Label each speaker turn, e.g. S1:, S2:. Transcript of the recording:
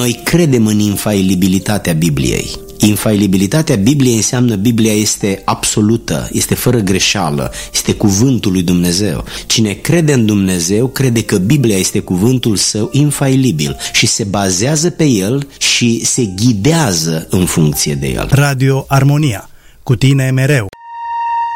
S1: Noi credem în infailibilitatea Bibliei. Infailibilitatea Bibliei înseamnă Biblia este absolută, este fără greșeală, este cuvântul lui Dumnezeu. Cine crede în Dumnezeu crede că Biblia este cuvântul său infailibil și se bazează pe el și se ghidează în funcție de el.
S2: Radio Armonia, cu tine mereu.